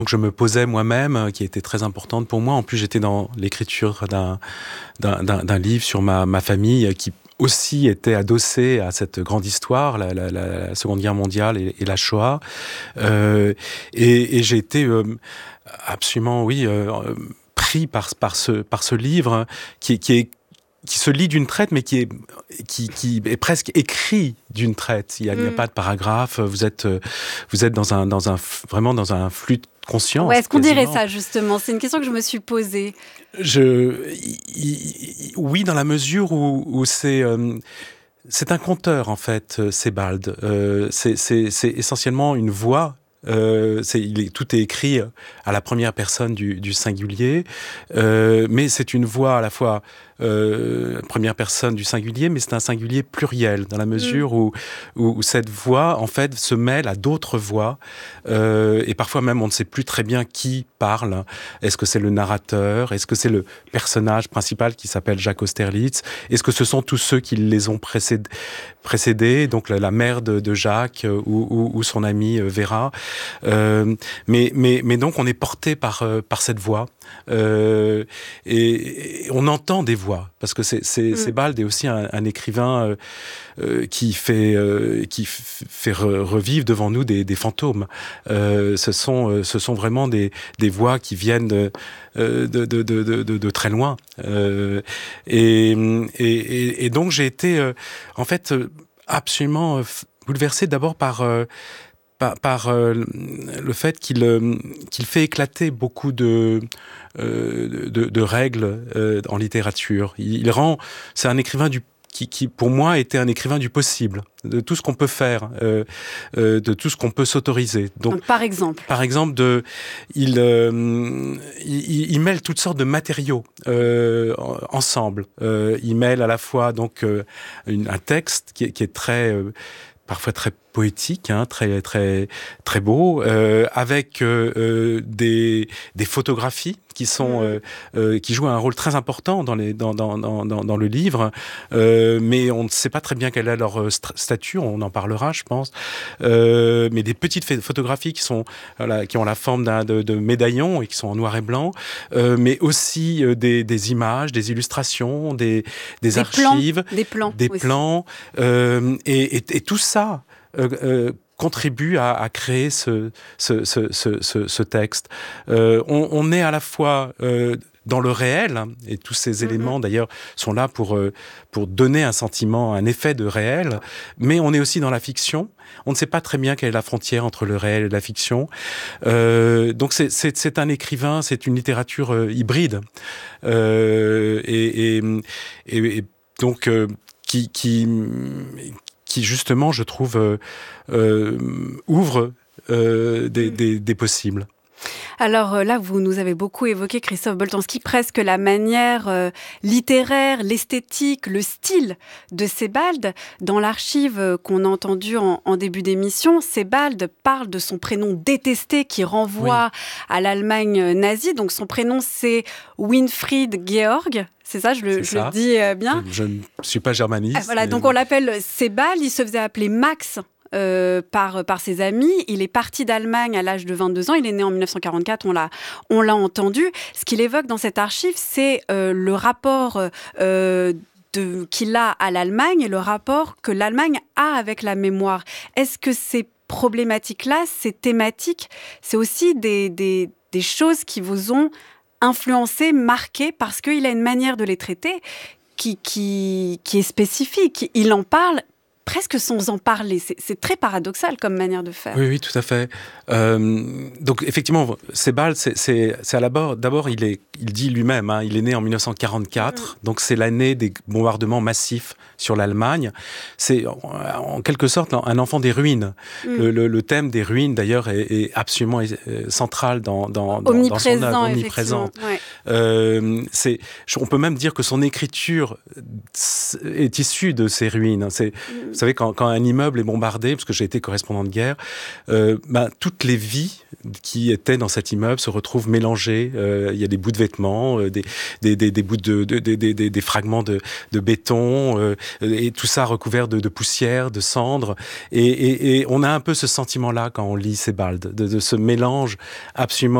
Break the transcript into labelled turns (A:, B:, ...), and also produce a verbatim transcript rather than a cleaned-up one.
A: Donc je me posais moi-même, qui était très importante pour moi. En plus, j'étais dans l'écriture d'un, d'un, d'un, d'un livre sur ma, ma famille qui aussi était adossé à cette grande histoire, la, la, la Seconde Guerre mondiale et, et la Shoah. Euh, et, et j'ai été euh, absolument, oui, euh, pris par, par, ce, par ce livre qui, qui est qui se lit d'une traite, mais qui est, qui, qui est presque écrit d'une traite. Il n'y a, mmh. a pas de paragraphe. Vous êtes, vous êtes dans un, dans un, vraiment dans un flux de conscience.
B: Ouais, est-ce qu'on quasiment. dirait ça, justement ? C'est une question que je me suis posée.
A: Je, y, y, oui, dans la mesure où, où c'est... Euh, c'est un conteur, en fait, Sebald. Euh, c'est, c'est, c'est essentiellement une voix. Euh, c'est, il est, tout est écrit à la première personne du, du singulier, euh, mais c'est une voix à la fois euh, première personne du singulier, mais c'est un singulier pluriel, dans la mesure mmh. où, où, où cette voix, en fait, se mêle à d'autres voix, euh, et parfois même on ne sait plus très bien qui parle. Est-ce que c'est le narrateur ? Est-ce que c'est le personnage principal qui s'appelle Jacques Austerlitz ? Est-ce que ce sont tous ceux qui les ont précédés, précédés donc la, la mère de, de Jacques euh, ou, ou, ou son amie euh, Vera ? Euh, mais, mais, mais donc on est porté par, euh, par cette voix, euh, et, et on entend des voix, parce que c'est, c'est, mmh. Sebald est aussi un, un écrivain euh, euh, qui fait, euh, qui f- fait re- revivre devant nous des, des fantômes. Euh, ce, sont, euh, ce sont vraiment des, des voix qui viennent de, de, de, de, de, de, de très loin. Euh, et, et, et donc j'ai été euh, en fait absolument euh, bouleversé d'abord par... Euh, par, par euh, le fait qu'il, euh, qu'il fait éclater beaucoup de, euh, de, de règles euh, en littérature. Il, il rend, c'est un écrivain du Qui, qui, pour moi, était un écrivain du possible, de tout ce qu'on peut faire, euh, euh, de tout ce qu'on peut s'autoriser.
B: Donc, Donc par exemple
A: Par exemple, de, il, euh, il, il mêle toutes sortes de matériaux euh, ensemble. Euh, il mêle à la fois donc, euh, une, un texte qui est, qui est très... Euh, parfois très poétique, hein, très très très beau, euh, avec euh, euh, des des photographies qui sont euh, euh, qui jouent un rôle très important dans les dans dans dans dans le livre, euh, mais on ne sait pas très bien quelle est leur st- statut. On en parlera, je pense. Euh, mais des petites photographies qui sont voilà, qui ont la forme d'un de, de médaillons et qui sont en noir et blanc, euh, mais aussi euh, des des images, des illustrations, des des,
B: des
A: archives,
B: plans, des plans,
A: des plans, euh, et, et, et tout ça. Euh, euh, contribue à, à créer ce, ce, ce, ce, ce texte. Euh, on, on est à la fois euh, dans le réel, hein, et tous ces mm-hmm. éléments d'ailleurs sont là pour, euh, pour donner un sentiment, un effet de réel, mais on est aussi dans la fiction. On ne sait pas très bien quelle est la frontière entre le réel et la fiction. Euh, donc c'est, c'est, c'est un écrivain, c'est une littérature euh, hybride. Euh, et, et, et, et donc euh, qui... qui qui justement, je trouve, euh, euh, ouvre euh, des, des, des possibles.
B: Alors là, vous nous avez beaucoup évoqué, Christophe Boltanski, presque la manière euh, littéraire, l'esthétique, le style de Sebald. Dans l'archive qu'on a entendue en, en début d'émission, Sebald parle de son prénom détesté qui renvoie oui. à l'Allemagne nazie. Donc son prénom, c'est Winfried Georg. C'est ça, je le,
A: C'est
B: je
A: ça.
B: le dis euh, bien.
A: Je, je ne suis pas germaniste.
B: Ah, voilà, mais... donc on l'appelle Sebald. Il se faisait appeler Max euh, par, par ses amis. Il est parti d'Allemagne à l'âge de vingt-deux ans. Il est né en dix-neuf cent quarante-quatre, on l'a, on l'a entendu. Ce qu'il évoque dans cette archive, c'est euh, le rapport euh, de, qu'il a à l'Allemagne et le rapport que l'Allemagne a avec la mémoire. Est-ce que ces problématiques-là, ces thématiques, c'est aussi des, des, des choses qui vous ont influencé, marqué, parce qu'il a une manière de les traiter qui, qui, qui est spécifique. Il en parle presque sans en parler. C'est, c'est très paradoxal comme manière de faire.
A: Oui, oui, tout à fait. Euh, donc, effectivement, Sebald, c'est, c'est, c'est à la bord. D'abord, il, est, il dit lui-même, hein, il est né en dix-neuf cent quarante-quatre, mmh. donc c'est l'année des bombardements massifs sur l'Allemagne. C'est en, en quelque sorte un enfant des ruines. Mmh. Le, le, le thème des ruines, d'ailleurs, est, est absolument central dans, dans, dans, dans son œuvre, omniprésent.
B: Ouais.
A: Euh, c'est, on peut même dire que son écriture est issue de ces ruines. C'est, mmh. Vous savez, quand, quand un immeuble est bombardé, parce que j'ai été correspondant de guerre, euh, ben, toutes les vies qui étaient dans cet immeuble se retrouvent mélangées. Euh, il y a des bouts de vêtements, euh, des, des, des, des bouts de, de, de, de, de des fragments de, de béton, euh, et tout ça recouvert de, de poussière, de cendres. Et, et, et on a un peu ce sentiment-là quand on lit Sebald, de, de ce mélange absolument